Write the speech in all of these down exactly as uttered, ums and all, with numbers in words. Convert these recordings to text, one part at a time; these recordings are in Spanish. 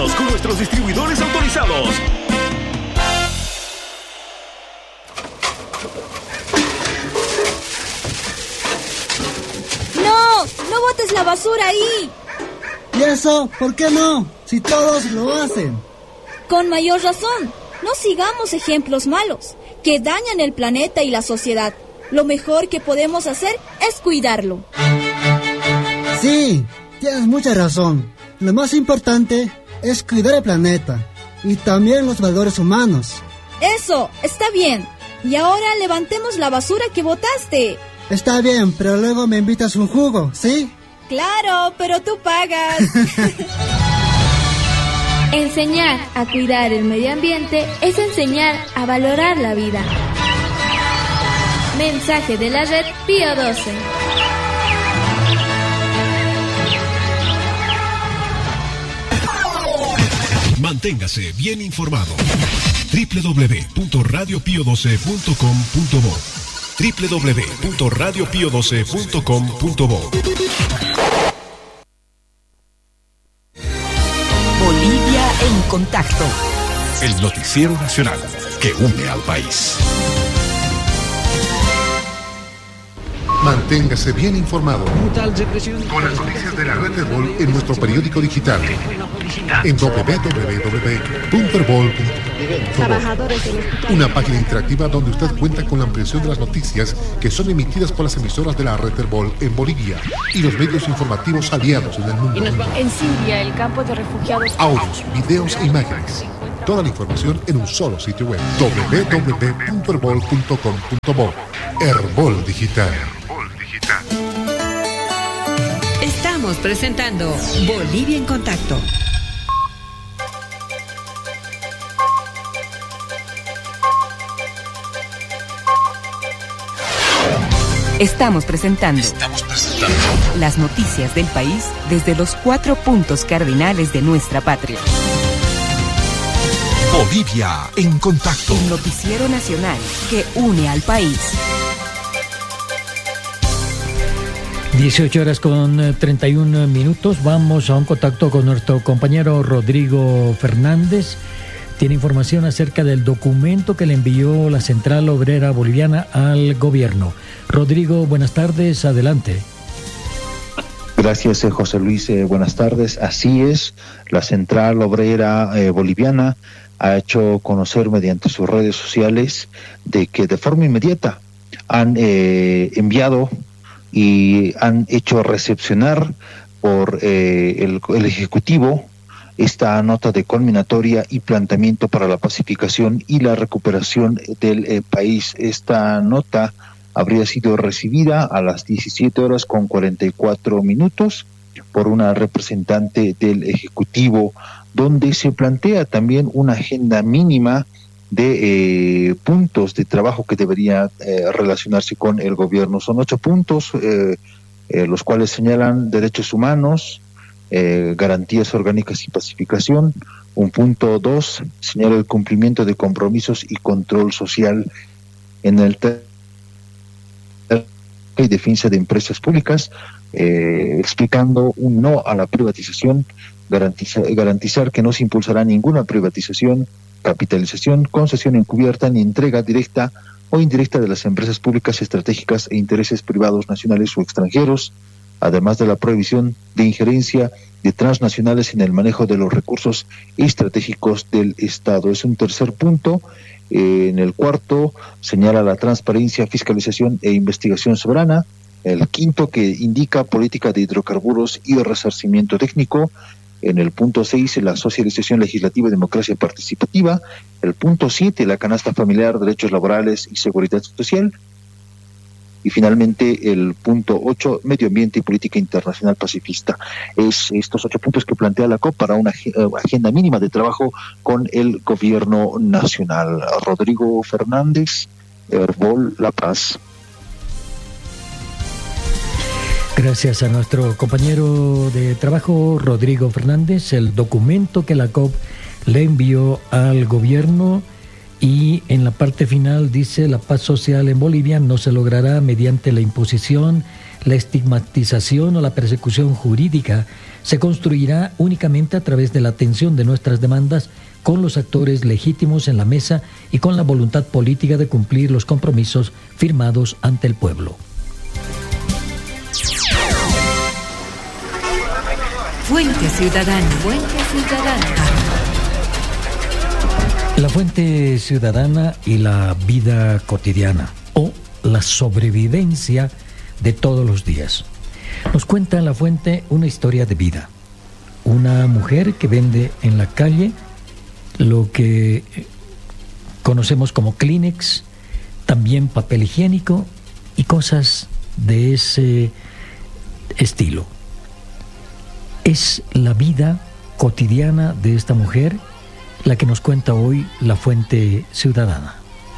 Visítanos con nuestros distribuidores autorizados. ¡No! ¡No botes la basura ahí! ¿Y eso? ¿Por qué no? Si todos lo hacen. Con mayor razón. No sigamos ejemplos malos que dañan el planeta y la sociedad. Lo mejor que podemos hacer es cuidarlo. Sí, tienes mucha razón. Lo más importante es cuidar el planeta y también los valores humanos. Eso, está bien. Y ahora levantemos la basura que botaste. Está bien, pero luego me invitas un jugo, ¿sí? Claro, pero tú pagas. Enseñar a cuidar el medio ambiente es enseñar a valorar la vida. Mensaje de la red Pío doce. Manténgase bien informado. doble u doble u doble u punto radio pío doce punto com punto bo doble u doble u doble u punto radio pío doce punto com punto bo. Bolivia en contacto. El noticiero nacional que une al país. Manténgase bien informado con las noticias de la red Herbol en nuestro periódico digital en doble u doble u doble u punto herbol punto bo. Una página interactiva donde usted cuenta con la ampliación de las noticias que son emitidas por las emisoras de la red Herbol en Bolivia y los medios informativos aliados en el mundo. En Siria, el campo de refugiados. Audios, videos e imágenes. Toda la información en un solo sitio web. doble u doble u doble u punto herbol punto com punto bo. Herbol Digital. Estamos presentando Bolivia en contacto. Estamos presentando, Estamos presentando las noticias del país desde los cuatro puntos cardinales de nuestra patria. Bolivia en contacto. El noticiero nacional que une al país. dieciocho horas con treinta y un minutos. Vamos a un contacto con nuestro compañero Rodrigo Fernández. Tiene información acerca del documento que le envió la Central Obrera Boliviana al gobierno. Rodrigo, buenas tardes, adelante. Gracias, eh, José Luis, eh, buenas tardes. Así es, la Central Obrera eh, Boliviana ha hecho conocer mediante sus redes sociales de que de forma inmediata han eh, enviado y han hecho recepcionar por eh, el, el Ejecutivo esta nota de culminatoria y planteamiento para la pacificación y la recuperación del eh, país. Esta nota habría sido recibida a las diecisiete horas con cuarenta y cuatro minutos por una representante del Ejecutivo, donde se plantea también una agenda mínima de eh, puntos de trabajo que debería eh, relacionarse con el gobierno. Son ocho puntos, eh, eh, los cuales señalan derechos humanos, eh, garantías orgánicas y pacificación. Un punto dos señala el cumplimiento de compromisos y control social en el ter- y defensa de empresas públicas, eh, explicando un no a la privatización, garantiza, garantizar que no se impulsará ninguna privatización, capitalización, concesión encubierta ni entrega directa o indirecta de las empresas públicas estratégicas e intereses privados nacionales o extranjeros, además de la prohibición de injerencia de transnacionales en el manejo de los recursos estratégicos del Estado. Es un tercer punto. Eh, en el cuarto señala la transparencia, fiscalización e investigación soberana. El quinto, que indica política de hidrocarburos y resarcimiento técnico. En el punto seis, la socialización legislativa y democracia participativa. El punto siete, la canasta familiar, derechos laborales y seguridad social. Y finalmente el punto ocho, medio ambiente y política internacional pacifista. Es estos ocho puntos que plantea la C O P para una agenda mínima de trabajo con el gobierno nacional. Rodrigo Fernández, Herbol, La Paz. Gracias a nuestro compañero de trabajo, Rodrigo Fernández. El documento que la C O P le envió al gobierno, y en la parte final dice: la paz social en Bolivia no se logrará mediante la imposición, la estigmatización o la persecución jurídica se construirá únicamente a través de la atención de nuestras demandas con los actores legítimos en la mesa y con la voluntad política de cumplir los compromisos firmados ante el pueblo. Fuente Ciudadana. Fuente Ciudadana. La fuente ciudadana y la vida cotidiana, o la sobrevivencia de todos los días. Nos cuenta en la fuente una historia de vida. Una mujer que vende en la calle lo que conocemos como Kleenex, también papel higiénico y cosas de ese estilo. Es la vida cotidiana de esta mujer la que nos cuenta hoy la fuente ciudadana.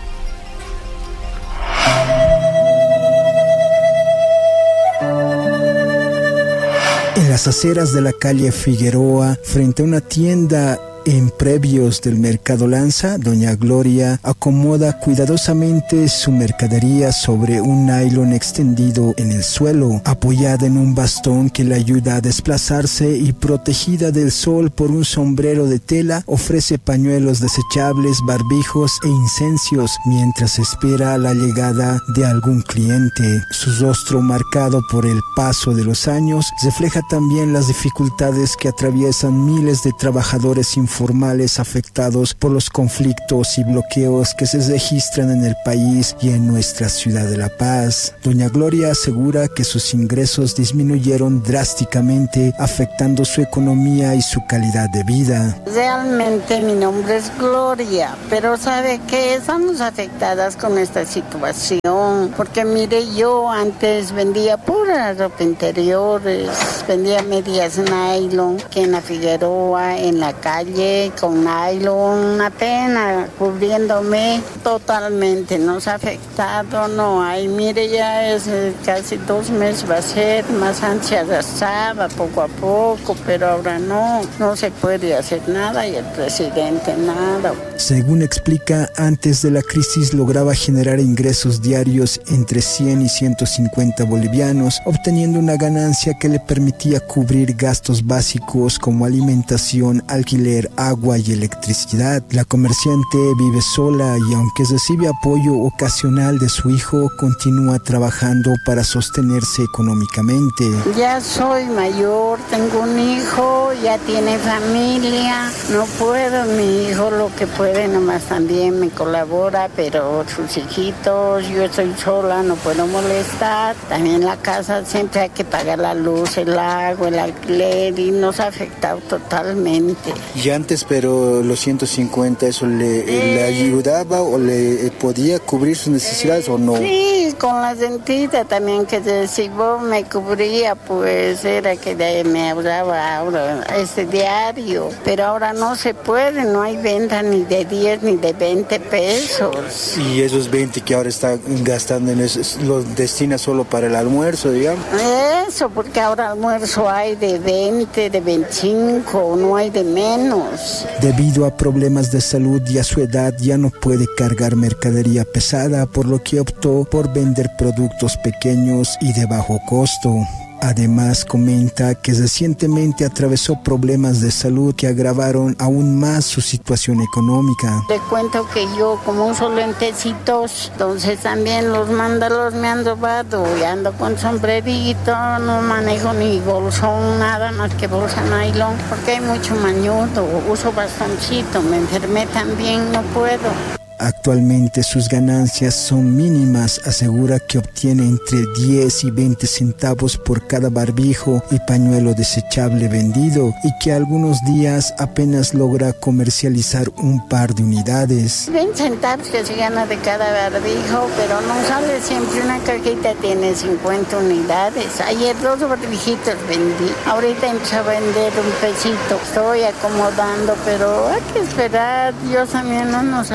En las aceras de la calle Figueroa, frente a una tienda en previos del Mercado Lanza, doña Gloria acomoda cuidadosamente su mercadería sobre un nylon extendido en el suelo, apoyada en un bastón que le ayuda a desplazarse y protegida del sol por un sombrero de tela, ofrece pañuelos desechables, barbijos e incensios mientras espera la llegada de algún cliente. Su rostro, marcado por el paso de los años, refleja también las dificultades que atraviesan miles de trabajadores informales formales afectados por los conflictos y bloqueos que se registran en el país y en nuestra ciudad de La Paz. Doña Gloria asegura que sus ingresos disminuyeron drásticamente, afectando su economía y su calidad de vida. Realmente mi nombre es Gloria, pero ¿sabe qué? Estamos afectadas con esta situación, porque mire, yo antes vendía pura ropa interiores, vendía medias nylon, que en la Figueroa, en la calle, con nylon, una pena, cubriéndome totalmente. Nos ha afectado, no hay. Mire, ya es eh, casi dos meses va a ser, más antes se arrastraba poco a poco, pero ahora no, no se puede hacer nada y el presidente nada. Según explica, antes de la crisis lograba generar ingresos diarios entre cien y ciento cincuenta bolivianos, obteniendo una ganancia que le permitía cubrir gastos básicos como alimentación, alquiler, agua y electricidad. La comerciante vive sola y aunque recibe apoyo ocasional de su hijo, continúa trabajando para sostenerse económicamente. Ya soy mayor, tengo un hijo, ya tiene familia, no puedo, mi hijo lo que puede nomás también me colabora, pero sus hijitos, yo estoy sola, no puedo molestar. También la casa siempre hay que pagar la luz, el agua, el alquiler y nos ha afectado totalmente. Y antes, pero los ciento cincuenta, ¿eso le, eh, le ayudaba o le podía cubrir sus necesidades o no? Sí, con la dentita también, que si vos me cubría, pues era que de, me ahorraba ahora este diario, pero ahora no se puede, no hay venta ni de diez ni de veinte pesos. Y esos veinte que ahora está gastando en eso, ¿los destina solo para el almuerzo, digamos? Eso, porque ahora almuerzo hay de veinte, de veinticinco, no hay de menos. Debido a problemas de salud y a su edad ya no puede cargar mercadería pesada, por lo que optó por vender productos pequeños y de bajo costo. Además, comenta que recientemente atravesó problemas de salud que agravaron aún más su situación económica. Le cuento que yo como uso lentecitos, entonces también los mándalos me han robado y ando con sombrerito, no manejo ni bolsón, nada más que bolsa nylon, porque hay mucho mañudo, uso bastoncito, me enfermé también, no puedo. Actualmente sus ganancias son mínimas, asegura que obtiene entre diez y veinte centavos por cada barbijo y pañuelo desechable vendido y que algunos días apenas logra comercializar un par de unidades. veinte centavos que se gana de cada barbijo, pero no sale siempre, una cajita tiene cincuenta unidades. Ayer dos barbijitos vendí, ahorita empecé a vender un pesito. Estoy acomodando, pero hay que esperar, Dios también no nos abandona.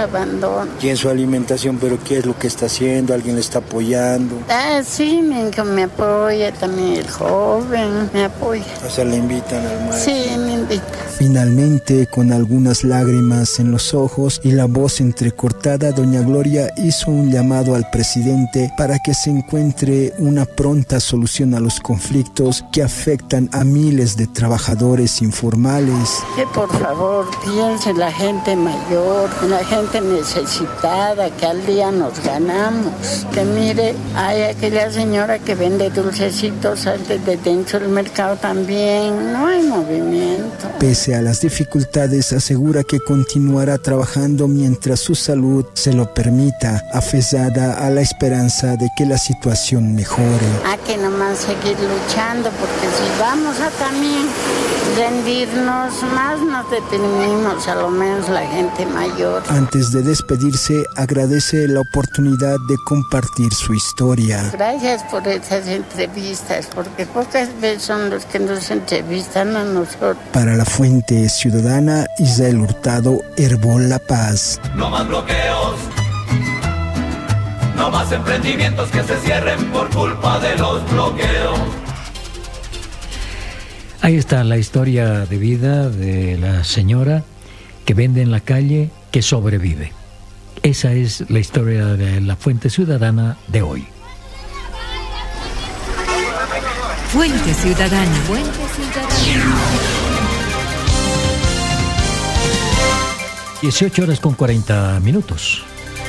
alimentación. ¿Y en su alimentación, pero qué es lo que está haciendo? ¿Alguien le está apoyando? Ah, sí, mi hijo me apoya, también el joven me apoya. O sea, le invitan al maestro. Sí, me invitan. Finalmente, con algunas lágrimas en los ojos y la voz entrecortada, doña Gloria hizo un llamado al presidente para que se encuentre una pronta solución a los conflictos que afectan a miles de trabajadores informales. Que por favor piense en la gente mayor, en la gente necesitada, que al día nos ganamos. Que mire, hay aquella señora que vende dulcecitos desde dentro del mercado también, no hay movimiento. Pese a las dificultades, asegura que continuará trabajando mientras su salud se lo permita, afesada a la esperanza de que la situación mejore. Hay que nomás seguir luchando, porque si vamos a también rendirnos más, nos deprimimos, a lo menos la gente mayor. Antes de despedirse, agradece la oportunidad de compartir su historia. Gracias por esas entrevistas, porque pocas veces son los que nos entrevistan a nosotros. Para la Fuente Ciudadana, Isael Hurtado, Herbol La Paz. No más bloqueos, no más emprendimientos que se cierren por culpa de los bloqueos. Ahí está la historia de vida de la señora que vende en la calle, que sobrevive. Esa es la historia de la Fuente Ciudadana de hoy. Fuente Ciudadana. Fuente Ciudadana. dieciocho horas con cuarenta minutos.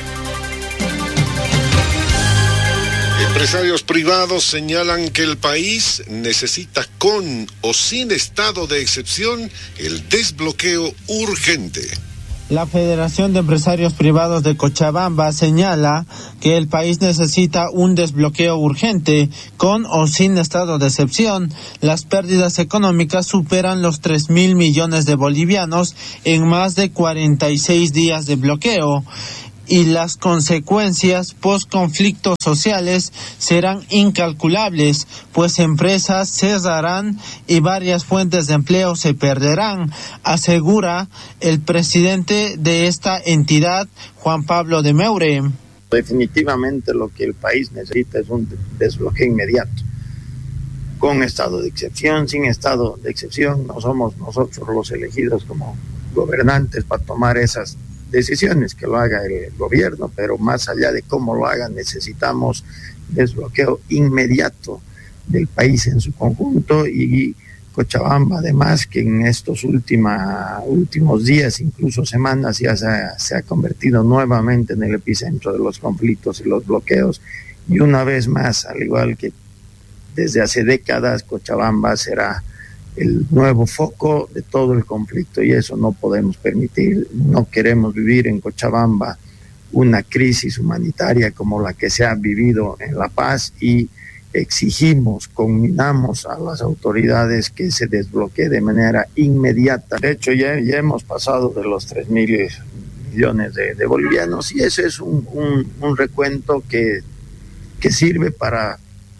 Empresarios privados señalan que el país necesita con o sin estado de excepción el desbloqueo urgente. La Federación de Empresarios Privados de Cochabamba señala que el país necesita un desbloqueo urgente, con o sin estado de excepción. Las pérdidas económicas superan los tres mil millones de bolivianos en más de cuarenta y seis días de bloqueo. Y las consecuencias post-conflictos sociales serán incalculables, pues empresas cerrarán y varias fuentes de empleo se perderán, asegura el presidente de esta entidad, Juan Pablo de Meure. Definitivamente lo que el país necesita es un desbloqueo inmediato, con estado de excepción, sin estado de excepción. No somos nosotros los elegidos como gobernantes para tomar esas decisiones, que lo haga el gobierno, pero más allá de cómo lo hagan, necesitamos desbloqueo inmediato del país en su conjunto, y Cochabamba además, que en estos última, últimos días, incluso semanas, ya se ha, se ha convertido nuevamente en el epicentro de los conflictos y los bloqueos, y una vez más, al igual que desde hace décadas, Cochabamba será el nuevo foco de todo el conflicto, y eso no podemos permitir. No queremos vivir en Cochabamba una crisis humanitaria como la que se ha vivido en La Paz, y exigimos, conminamos a las autoridades que se desbloquee de manera inmediata. De hecho, ya, ya hemos pasado de los tres mil millones de, de bolivianos, y ese es un, un, un recuento que, que sirve para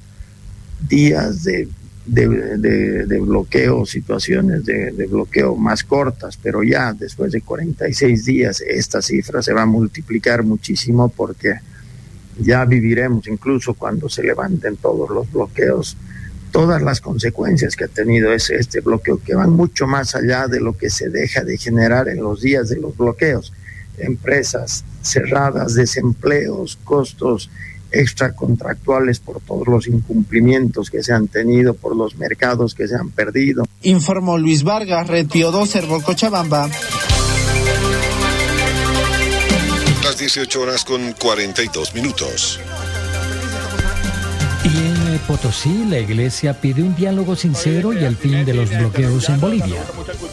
días de De, de, de bloqueo, situaciones de, de bloqueo más cortas, pero ya después de cuarenta y seis días esta cifra se va a multiplicar muchísimo, porque ya viviremos, incluso cuando se levanten todos los bloqueos, todas las consecuencias que ha tenido ese, este bloqueo, que van mucho más allá de lo que se deja de generar en los días de los bloqueos. Empresas cerradas, desempleos, costos extracontractuales por todos los incumplimientos que se han tenido, por los mercados que se han perdido. Informó Luis Vargas, Red Pío doce, Herbol Cochabamba. Las dieciocho horas con cuarenta y dos minutos. Y en Potosí, la iglesia pide un diálogo sincero y el fin de los bloqueos en Bolivia.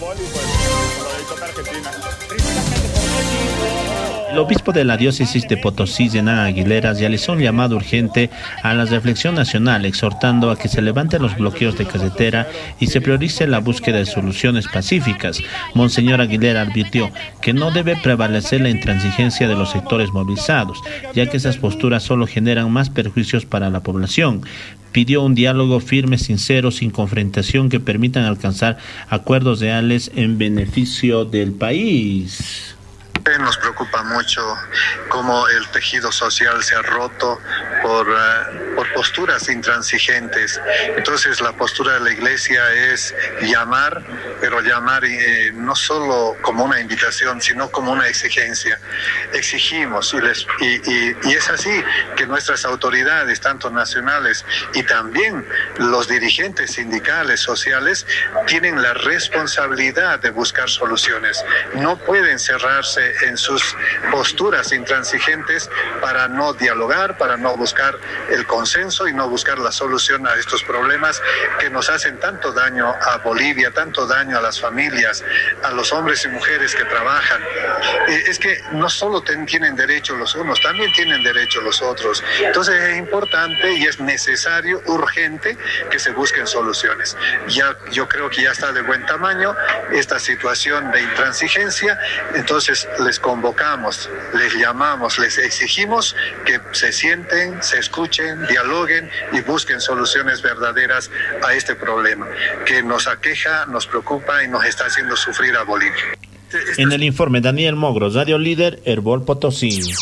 El obispo de la diócesis de Potosí, Zenan Aguilera, realizó un llamado urgente a la reflexión nacional, exhortando a que se levanten los bloqueos de carretera y se priorice la búsqueda de soluciones pacíficas. Monseñor Aguilera advirtió que no debe prevalecer la intransigencia de los sectores movilizados, ya que esas posturas solo generan más perjuicios para la población. Pidió un diálogo firme, sincero, sin confrontación, que permitan alcanzar acuerdos reales en beneficio del país. Nos preocupa mucho cómo el tejido social se ha roto por, uh, por posturas intransigentes. Entonces la postura de la Iglesia es llamar, pero llamar eh, no solo como una invitación, sino como una exigencia. Exigimos y, les, y, y, y es así que nuestras autoridades, tanto nacionales y también los dirigentes sindicales, sociales, tienen la responsabilidad de buscar soluciones. No pueden cerrarse en sus posturas intransigentes para no dialogar, para no buscar el consenso y no buscar la solución a estos problemas que nos hacen tanto daño a Bolivia, tanto daño a las familias, a los hombres y mujeres que trabajan. Eh, es que no solo ten, tienen derecho los unos, también tienen derecho los otros. Entonces es importante y es necesario, urgente, que se busquen soluciones. Ya, yo creo que ya está de buen tamaño esta situación de intransigencia, entonces les convocamos, les llamamos, les exigimos que se sienten, se escuchen, dialoguen y busquen soluciones verdaderas a este problema que nos aqueja, nos preocupa y nos está haciendo sufrir a Bolivia. En el informe, Daniel Mogros, Radio Líder, Herbol Potosí.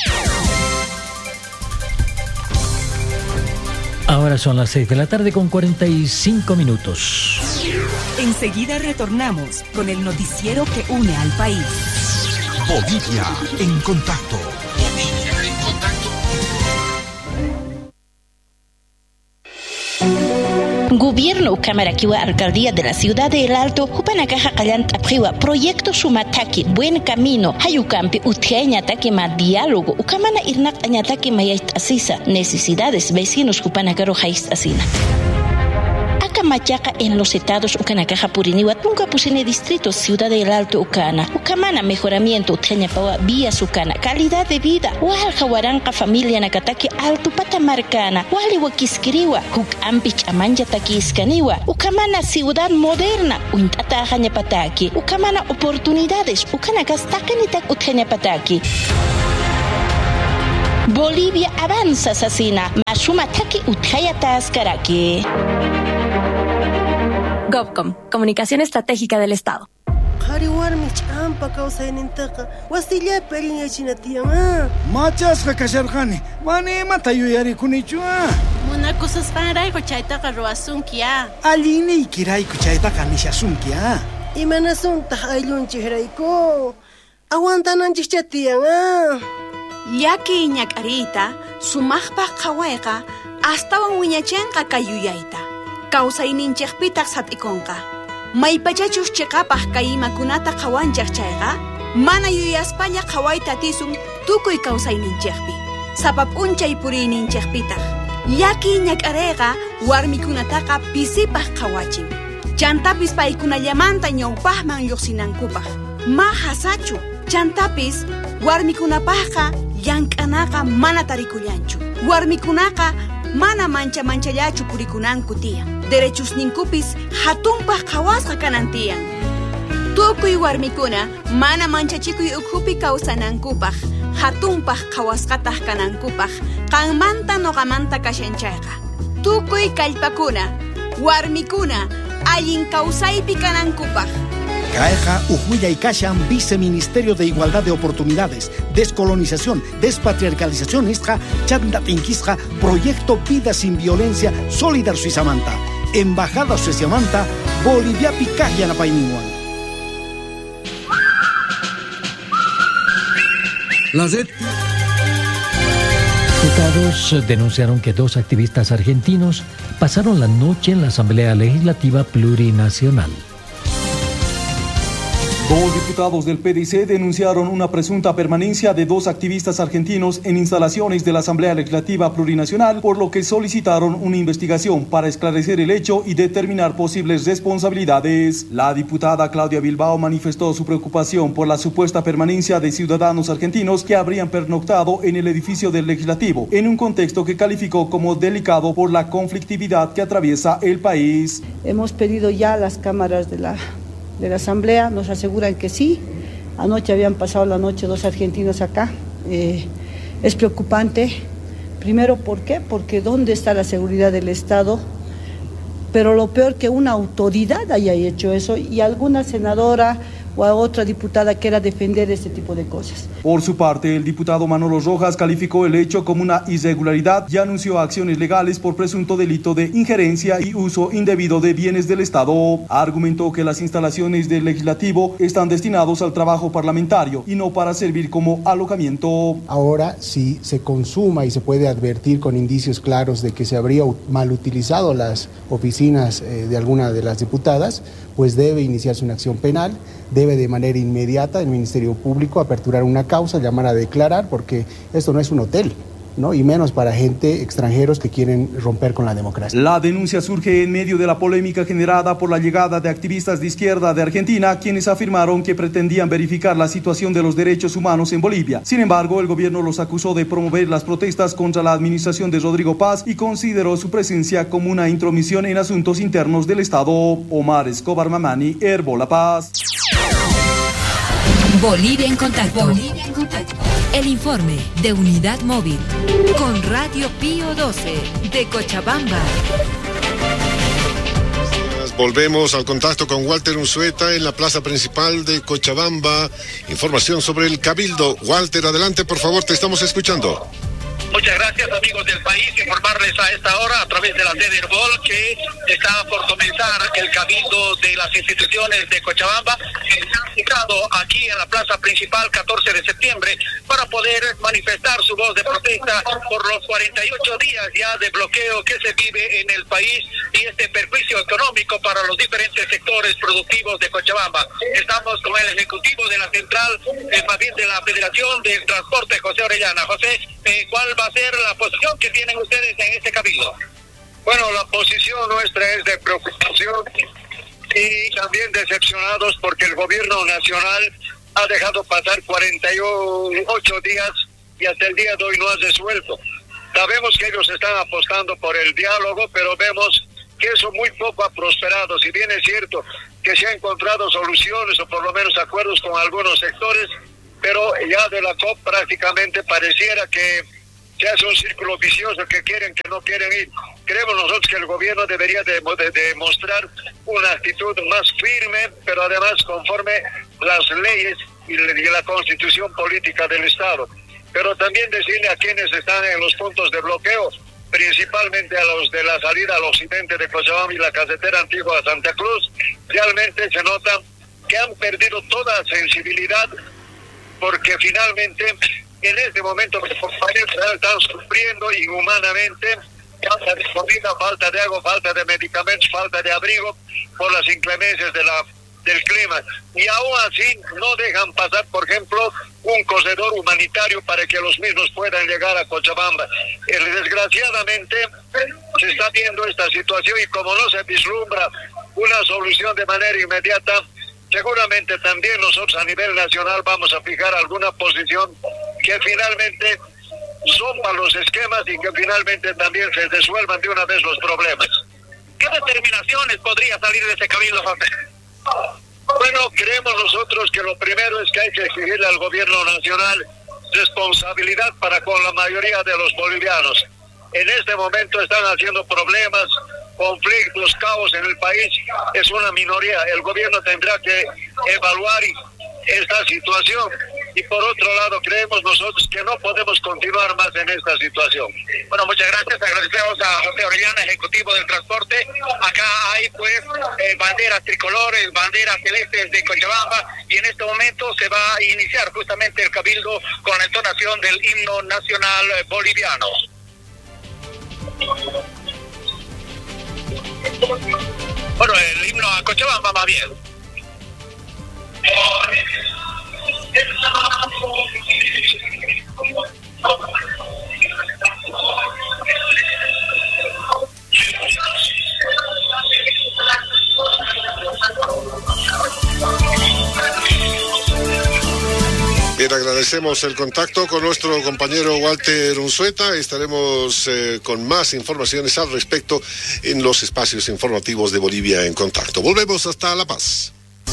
Ahora son las seis de la tarde con cuarenta y cinco minutos. Enseguida retornamos con el noticiero que une al país. Bolivia en contacto. Bolivia en contacto. Gobierno Ucamaraquiwa, Alcaldía de la Ciudad de El Alto, Jupanakaja Callant Apriwa, Proyecto Sumataki, Buen Camino, Hayucampi, Utjañataki ma Diálogo, Ucamana Irnak Añataki Mayait Asisa, Necesidades Vecinos Jupanacaro Haist Asina. Machaca en los estados Ucanacaja Puriniwa, Tunca Pusine Distrito, Ciudad del Alto Ucana, Ucamana Mejoramiento, Uteñapawa, Vía Sucana, Calidad de Vida, Wahal Jawaranca Familia Nakataki, Alto Patamarcana, Wali Wakiskiriwa, Huk Ampich Amanja Takiskaniwa, Ucamana Ciudad Moderna, Uintata Jañapataki, Ucamana Oportunidades, Ucanakas Takanitak Uteñapataki. Bolivia avanza, Sasina, Masumataki Uthayatas Karaki. GovCom, Comunicación Estratégica del Estado. Machas kakasharjani, mane matayuyari kunichua. Muna cosas para y cochaita carroasunkia. Aline y kirai cochaita canishasunkia. Y manasunta ayun chihraiko. Aguantanan chichatian. Yaki ñakarita, sumajpa kawaiqa, hasta wan wiñachenqa kayuyaita. Kawsayninchikpitak satikonqa. Maypachachus chiqapaq kay imakunata qawanchaq chayqa, mana yuyaspaña qhawayta tisun tukuy kawsayninchikpi. Sapap unchay puriyninchikpitaq. Yaki ñak'arayqa warmikunataqa pisipaq qhawachin. Chantapis paykunallamanta ñawpaqman lluqsinankupaq. Ma hasachu, chantapis warmikunapaqqa llank'anaqa mana tarikullanchu. Warmikunaqa mana mancha manchallachu purikunanku tiyan. Derechos ninkupis hatunpaq qhawasqa kanan tiyan. Tukuy warmikuna mana manchachikuy ukhupi kawsanankupaq, hatunpaq qhawasqataq kanankupaq, qanmanta noqamanta kashanchayqa. Tukuy kallpakuna, warmikuna allin kawsaypi kanankupaq. Caeja Ujuya y Kashan, Viceministerio de Igualdad de Oportunidades, Descolonización, Despatriarcalización, Istra, Chandatinquistra, Proyecto Vida Sin Violencia, Solidar Suizamanta, Embajada Suizamanta, Bolivia Picaya Napainiwan. Las diputados denunciaron que dos activistas argentinos pasaron la noche en la Asamblea Legislativa Plurinacional. Dos diputados del P D C denunciaron una presunta permanencia de dos activistas argentinos en instalaciones de la Asamblea Legislativa Plurinacional, por lo que solicitaron una investigación para esclarecer el hecho y determinar posibles responsabilidades. La diputada Claudia Bilbao manifestó su preocupación por la supuesta permanencia de ciudadanos argentinos que habrían pernoctado en el edificio del Legislativo, en un contexto que calificó como delicado por la conflictividad que atraviesa el país. Hemos pedido ya a las cámaras de la de la Asamblea, nos aseguran que sí. Anoche habían pasado la noche dos argentinos acá. Eh, es preocupante. Primero, ¿por qué? Porque ¿dónde está la seguridad del Estado? Pero lo peor que una autoridad haya hecho eso y alguna senadora o a otra diputada quiera defender este tipo de cosas. Por su parte, el diputado Manolo Rojas calificó el hecho como una irregularidad y anunció acciones legales por presunto delito de injerencia y uso indebido de bienes del Estado. Argumentó que las instalaciones del legislativo están destinados al trabajo parlamentario y no para servir como alojamiento. Ahora, si se consuma y se puede advertir con indicios claros de que se habría mal utilizado las oficinas eh, de alguna de las diputadas, pues debe iniciarse una acción penal, debe de manera inmediata el Ministerio Público aperturar una causa, llamar a declarar, porque esto no es un hotel, ¿no? Y menos para gente, extranjeros que quieren romper con la democracia. La denuncia surge en medio de la polémica generada por la llegada de activistas de izquierda de Argentina, quienes afirmaron que pretendían verificar la situación de los derechos humanos en Bolivia. Sin embargo, el gobierno los acusó de promover las protestas contra la administración de Rodrigo Paz y consideró su presencia como una intromisión en asuntos internos del Estado. Omar Escobar Mamani, Herbo La Paz. Bolivia en contacto. Bolivia en contacto. El informe de Unidad Móvil con Radio Pío doce de Cochabamba. Volvemos al contacto con Walter Unzueta en la plaza principal de Cochabamba. Información sobre el Cabildo. Walter, adelante, por favor, te estamos escuchando. Muchas gracias, amigos del país. Informarles a esta hora a través de la sede Herbol que está por comenzar el cabildo de las instituciones de Cochabamba, que se han citado aquí en la plaza principal catorce de septiembre para poder manifestar su voz de protesta por los cuarenta y ocho días ya de bloqueo que se vive en el país y este perjuicio económico para los diferentes sectores productivos de Cochabamba. Estamos con el ejecutivo de la central, eh, más bien de la Federación del Transporte, José Orellana. José, eh, ¿cuál va a ser la posición que tienen ustedes en este cabildo? Bueno, la posición nuestra es de preocupación y también decepcionados porque el gobierno nacional ha dejado pasar cuarenta y ocho días y hasta el día de hoy no ha resuelto. Sabemos que ellos están apostando por el diálogo, pero vemos que eso muy poco ha prosperado. Si bien es cierto que se han encontrado soluciones o por lo menos acuerdos con algunos sectores, pero ya de la C O P prácticamente pareciera que se hace un círculo vicioso, que quieren, que no quieren ir. Creemos nosotros que el gobierno debería de, de, de mostrar una actitud más firme, pero además conforme las leyes y la constitución política del Estado. Pero también decirle a quienes están en los puntos de bloqueo, principalmente a los de la salida al occidente de Cochabamba y la carretera antigua a Santa Cruz, realmente se nota que han perdido toda sensibilidad, porque finalmente en este momento los compañeros están sufriendo inhumanamente, falta de comida, falta de agua, falta de medicamentos, falta de abrigo por las inclemencias de la, del clima. Y aún así no dejan pasar, por ejemplo, un corredor humanitario para que los mismos puedan llegar a Cochabamba. Eh, desgraciadamente se está viendo esta situación y como no se vislumbra una solución de manera inmediata, seguramente también nosotros a nivel nacional vamos a fijar alguna posición que finalmente rompa los esquemas y que finalmente también se resuelvan de una vez los problemas. ¿Qué determinaciones podría salir de ese cabildo, José? Bueno, creemos nosotros que lo primero es que hay que exigirle al gobierno nacional responsabilidad para con la mayoría de los bolivianos. En este momento están haciendo problemas, conflictos, caos en el país, es una minoría. El gobierno tendrá que evaluar esta situación y por otro lado creemos nosotros que no podemos continuar más en esta situación. Bueno, muchas gracias, agradecemos a José Orellana, ejecutivo del transporte. Acá hay pues eh, banderas tricolores, banderas celestes de Cochabamba y en este momento se va a iniciar justamente el cabildo con la entonación del himno nacional boliviano. Bueno, el himno a Cochabamba más bien. Bien, agradecemos el contacto con nuestro compañero Walter Unzueta. Estaremos eh, con más informaciones al respecto en los espacios informativos de Bolivia en Contacto. Volvemos hasta La Paz.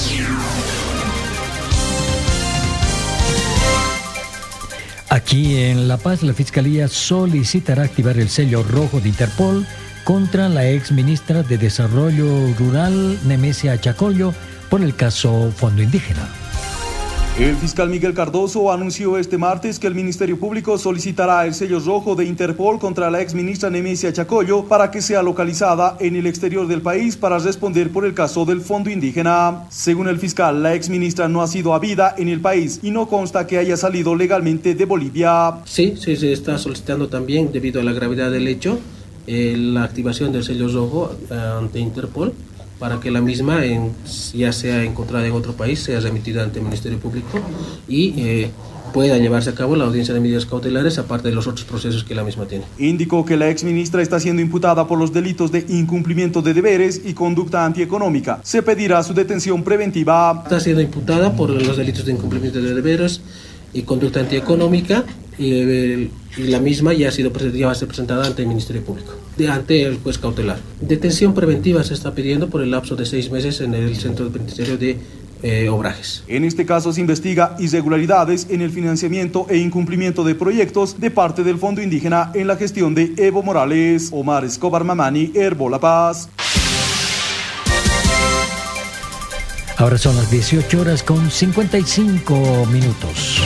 Aquí en La Paz, la Fiscalía solicitará activar el sello rojo de Interpol contra la ex ministra de Desarrollo Rural, Nemesia Chacollo, por por el caso Fondo Indígena. El fiscal Miguel Cardoso anunció este martes que el Ministerio Público solicitará el sello rojo de Interpol contra la exministra Nemesia Chacoyo para que sea localizada en el exterior del país para responder por el caso del Fondo Indígena. Según el fiscal, la exministra no ha sido habida en el país y no consta que haya salido legalmente de Bolivia. Sí, sí, se está solicitando también, debido a la gravedad del hecho, eh, la activación del sello rojo eh, ante Interpol, para que la misma, en, ya sea encontrada en otro país, sea remitida ante el Ministerio Público y eh, pueda llevarse a cabo la audiencia de medidas cautelares, aparte de los otros procesos que la misma tiene. Indicó que la exministra está siendo imputada por los delitos de incumplimiento de deberes y conducta antieconómica. Se pedirá su detención preventiva. Está siendo imputada por los delitos de incumplimiento de deberes y conducta antieconómica y, eh, y la misma ya ha sido ya va a ser presentada ante el Ministerio Público, de, ante el juez cautelar. Detención preventiva se está pidiendo por el lapso de seis meses en el Centro Penitenciario de eh, Obrajes. En este caso se investiga irregularidades en el financiamiento e incumplimiento de proyectos de parte del Fondo Indígena en la gestión de Evo Morales. Omar Escobar Mamani, Herbo La Paz. Ahora son las dieciocho horas con cincuenta y cinco minutos.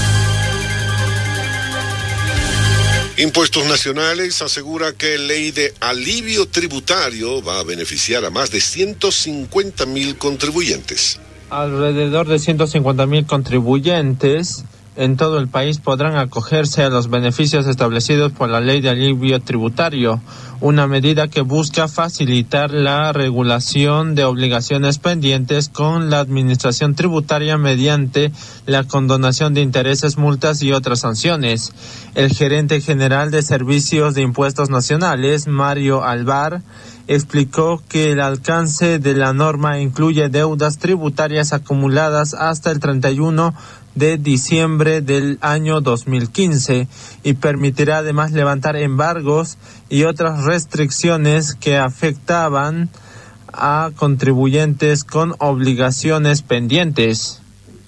Impuestos Nacionales asegura que ley de alivio tributario va a beneficiar a más de ciento cincuenta mil contribuyentes. Alrededor de ciento cincuenta mil contribuyentes en todo el país podrán acogerse a los beneficios establecidos por la ley de alivio tributario, una medida que busca facilitar la regulación de obligaciones pendientes con la administración tributaria mediante la condonación de intereses, multas y otras sanciones. El gerente general de Servicios de Impuestos Nacionales, Mario Alvar, explicó que el alcance de la norma incluye deudas tributarias acumuladas hasta el treinta y uno de diciembre del año dos mil quince y permitirá además levantar embargos y otras restricciones que afectaban a contribuyentes con obligaciones pendientes.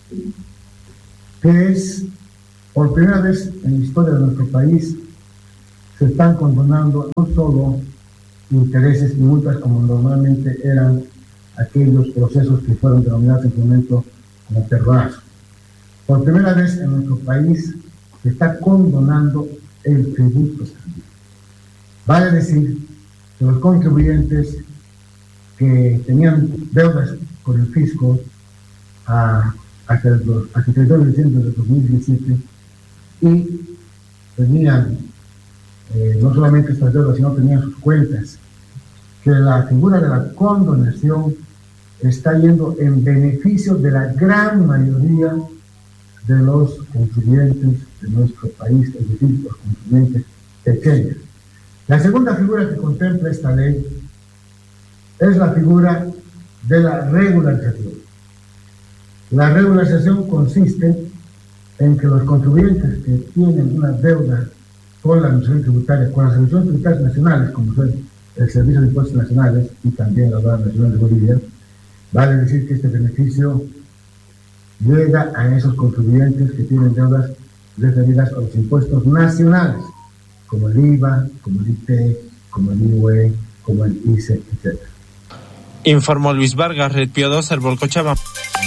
Que es, por primera vez en la historia de nuestro país, se están condonando no solo intereses y multas como normalmente eran aquellos procesos que fueron denominados en su momento como perdonados. Por primera vez en nuestro país se está condonando el tributo. Vale decir que los contribuyentes que tenían deudas con el fisco a, hasta el treinta y dos de diciembre de dos mil diecisiete y tenían eh, no solamente estas deudas, sino tenían sus cuentas, que la figura de la condonación está yendo en beneficio de la gran mayoría de los contribuyentes de nuestro país, es decir, los contribuyentes pequeños. La segunda figura que contempla esta ley es la figura de la regularización. La regularización consiste en que los contribuyentes que tienen una deuda con la administración tributaria, con las administraciones tributarias nacionales, como son el Servicio de Impuestos Nacionales y también la Aduana Nacional de Bolivia, vale decir que este beneficio llega a esos contribuyentes que tienen deudas referidas a los impuestos nacionales, como el I V A, como el I T E, como el I U E, como el I C E, etcétera. Informó Luis Vargas, Red Pío doce, el Cochabamba.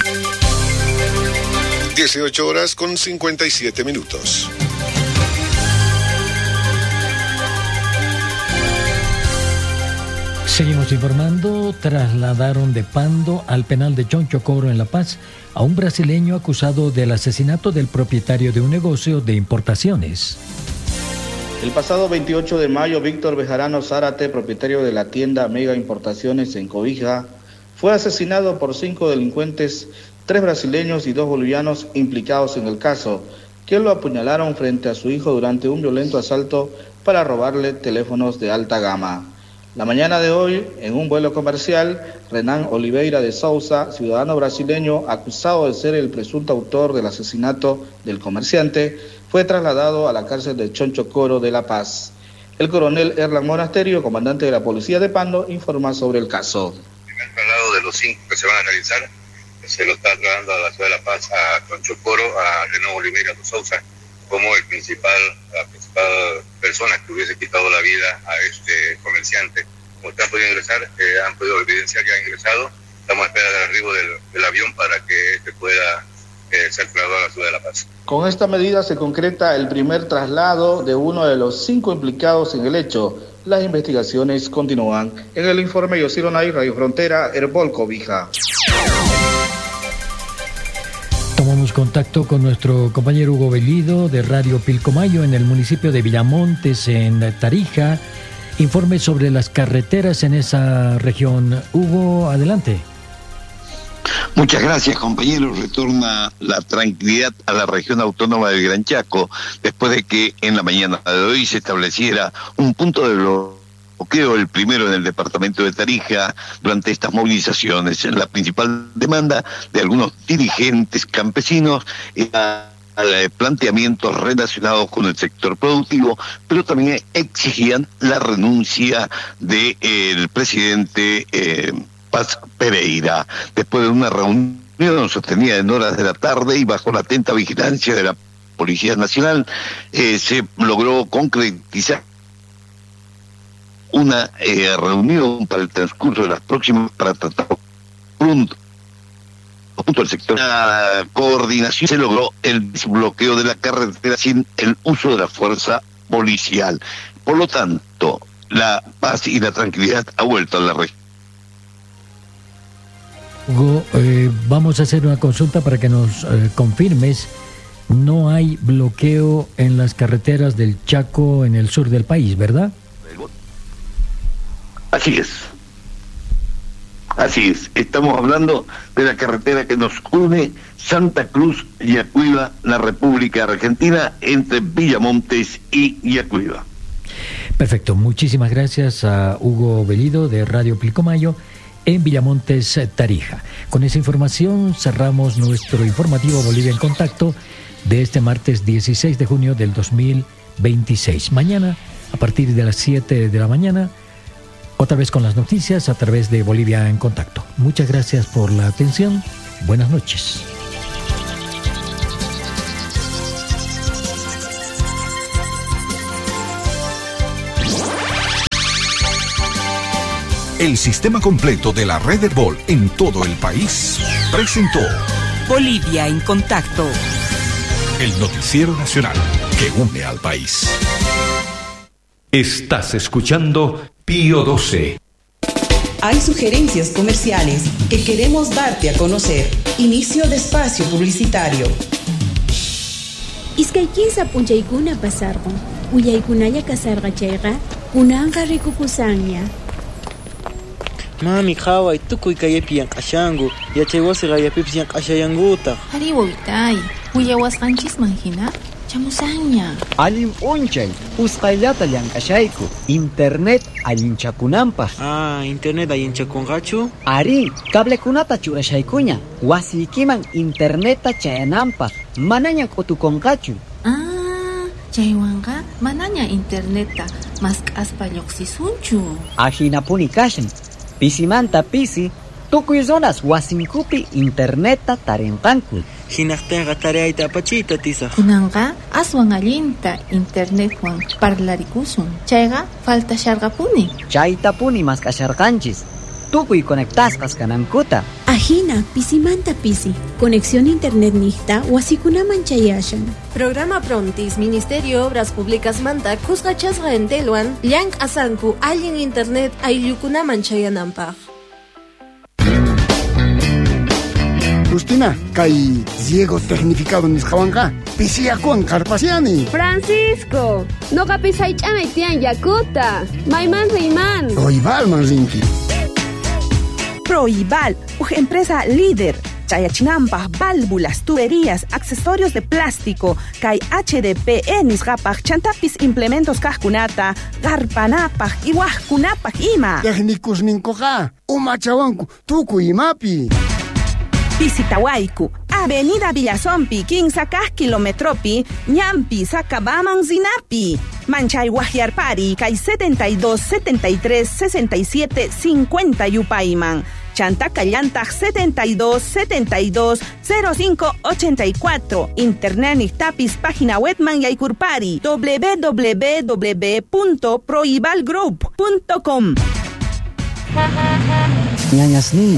dieciocho horas con cincuenta y siete minutos. Seguimos informando. Trasladaron de Pando al penal de Chonchocoro en La Paz a un brasileño acusado del asesinato del propietario de un negocio de importaciones. El pasado veintiocho de mayo, Víctor Bejarano Zárate, propietario de la tienda Mega Importaciones en Cobija, fue asesinado por cinco delincuentes, tres brasileños y dos bolivianos implicados en el caso, que lo apuñalaron frente a su hijo durante un violento asalto para robarle teléfonos de alta gama. La mañana de hoy, en un vuelo comercial, Renan Oliveira de Souza, ciudadano brasileño acusado de ser el presunto autor del asesinato del comerciante, fue trasladado a la cárcel de Chonchocoro de La Paz. El coronel Erlan Monasterio, comandante de la policía de Pando, informa sobre el caso. El primer traslado de los cinco que se van a realizar se lo está trasladando a la ciudad de La Paz, a Chonchocoro, a Renan Oliveira de Souza, como el principal, la principal persona que hubiese quitado la vida a este comerciante. Como están podiendo ingresar, eh, han podido evidenciar que ha ingresado. Estamos a espera del arribo del Paz. Con esta medida se concreta el primer traslado de uno de los cinco implicados en el hecho. Las investigaciones continúan. En el informe Yosiro Nay, Radio Frontera, Herbol Cobija. Tomamos contacto con nuestro compañero Hugo Bellido de Radio Pilcomayo en el municipio de Villamontes, en Tarija. Informe sobre las carreteras en esa región. Hugo, adelante. Muchas gracias, compañeros. Retorna la tranquilidad a la región autónoma del Gran Chaco después de que en la mañana de hoy se estableciera un punto de bloqueo, el primero en el departamento de Tarija, durante estas movilizaciones. La principal demanda de algunos dirigentes campesinos era planteamientos relacionados con el sector productivo, pero también exigían la renuncia del de, presidente eh, Paz Pereira. Después de una reunión sostenida en horas de la tarde y bajo la atenta vigilancia de la Policía Nacional, eh, se logró concretizar una eh, reunión para el transcurso de las próximas, para tratar junto al sector. La coordinación se logró el desbloqueo de la carretera sin el uso de la fuerza policial. Por lo tanto, la paz y la tranquilidad ha vuelto a la región. Hugo, eh, vamos a hacer una consulta para que nos eh, confirmes. No hay bloqueo en las carreteras del Chaco en el sur del país, ¿verdad? Así es. Así es. Estamos hablando de la carretera que nos une Santa Cruz, Yacuiba, la República Argentina, entre Villamontes y Yacuiba. Perfecto. Muchísimas gracias a Hugo Bellido de Radio Pilcomayo en Villamontes, Tarija. Con esa información cerramos nuestro informativo Bolivia en Contacto de este martes dieciséis de junio del dos mil veintiséis. Mañana, a partir de las siete de la mañana, otra vez con las noticias a través de Bolivia en Contacto. Muchas gracias por la atención. Buenas noches. El sistema completo de la red Herbol en todo el país presentó Bolivia en Contacto, el noticiero nacional que une al país. Estás escuchando Pío doce. Hay sugerencias comerciales que queremos darte a conocer. Inicio de espacio publicitario. Iskay kinsa punchaykuna pasarqun. Uyaykunalla kasarqa chayqa kunanqa rikukusanña. Mami, qhaway tukuy kaypi yanq'ashanku. Yachay wasi qayapipis yanq'ashayankuta. Ari wawitay, uyawasqanchisman hina chamusanña. Allim unchay, usqayllata llank'ashayku. Internet allinchakunanpaq. Ah, internet allinchakunqachu? Ari, cablekunata churashaykuña. Wasiykiman interneta chayananpaq. Manaña k'utukunqachu. Ah, chaywanqa manaña interneta mask'aspa lluqsisunchu. Ajinapuni kashan. Pisimanta pisi, tukuy zonas wasinkupi interneta tarinqanku. Hinaqtinqa tareayta apachiyta tisaq. Kunanqa aswan allinta internetwan parlarikusun. Chayqa faltasharqapuni. Chaytapuni maskasharqanchis. Tukuy conectasqas kanankuta. Ajina, pisimanta pisi. Conexión internet nihta wasikunaman chayashan. Programa Prontis, Ministerio de Obras Públicas Manta, Cuscachasga en Teluan, Llank Asanku, Allen Internet, Ayukunaman Chayanampaj. Justina, kay Diego tecnificado nisqawanqa, pisiyakuan karpasiani. Francisco, noqa pisaych'amay tiyan yakuta. Mayman riman. Proibal man rinki. Proibal, una empresa líder. Chayachinampa, válvulas, tuberías, accesorios de plástico, Kai H D P E nisqapaj, chantapis implementos kajkunata, garpanapaj, iwajkunapaj ima. Técnicos ninkoqa, umachawanku, tuku imapi. Pisitawaiku, Avenida Villazompi, quince kilometropi, Ñampi, Sacabaman Zinapi. Manchay Guajiarpari, Kai setenta y dos, setenta y tres, sesenta y siete, cincuenta Yupaiman. Chantacallantaj setenta y dos, setenta y dos, cero cinco, ochenta y cuatro. Internet Nichtapis, página web man Yaikurpari, w w w punto proibalgroup punto com. Ñañasni,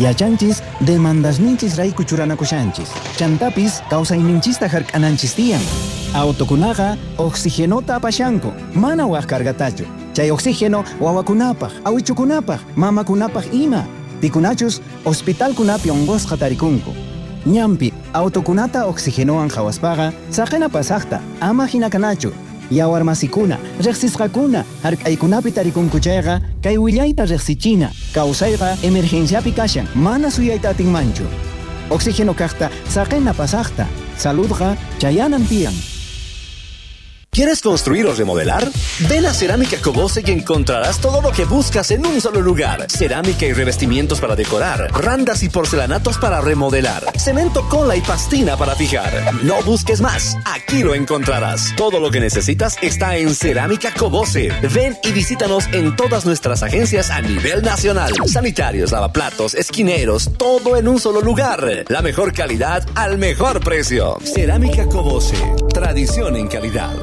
Yachanchis demandasninchis rayku churanakushanchis. Chantapis kawsayninchista hark'ananchis tiyan. Autokunaqa oxigenota apashanku, mana waq kargatachu. Chay oxígeno wawakunapaq, awichukunapaq, mamakunapaq ima. Pikunachus hospitalkunapi onqosqa tarikunku. Ñampi autokunata oxigenowan hawaspaqa saqena pasaqta ama hinakanachu. Yawar masikuna, reqsisqakuna, hark'aykunapi tarikunkuchayqa kay willayta reqsichina. Kawsayqa emergenciapi kashan, mana suyayta atinmanchu. Oxígeno kaqta saqena pasaqta. Saludqa chayanan tiyan. ¿Quieres construir o remodelar? Ven a Cerámica Cobose y encontrarás todo lo que buscas en un solo lugar. Cerámica y revestimientos para decorar, randas y porcelanatos para remodelar, cemento, cola y pastina para fijar. No busques más, aquí lo encontrarás. Todo lo que necesitas está en Cerámica Cobose. Ven y visítanos en todas nuestras agencias a nivel nacional. Sanitarios, lavaplatos, esquineros, todo en un solo lugar. La mejor calidad al mejor precio. Cerámica Cobose, tradición en calidad.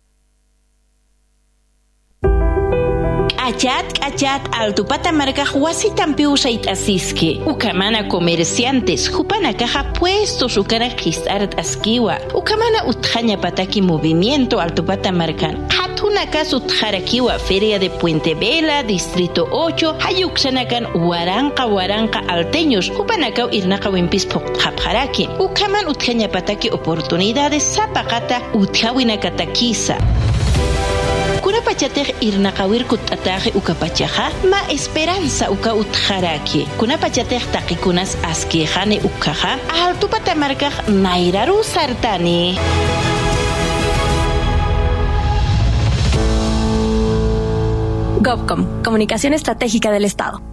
Achat, achat, altupata marca huasitan piusait asiske. Ukamana comerciantes, jupana caja puestos ukana gisart askiwa. Ukamana utjaña pataki movimiento altupata marcan. Hatuna caso utjarakiwa feria de Puente Vela, distrito ocho, hayuksanakan huaranca huaranca alteños. Jupanakau irnaka wimpis pokjapjaraki. Ukaman utjaña pataki oportunidades zapakata utjawinakatakisa. Kunapachatej irnaqawir kutataje ukapachaja ma esperanza uka utjaraki. Kunapachatej taqikunas askejane ukaja altupata markaj nairaru sartani. GovCom, Comunicación Estratégica del Estado.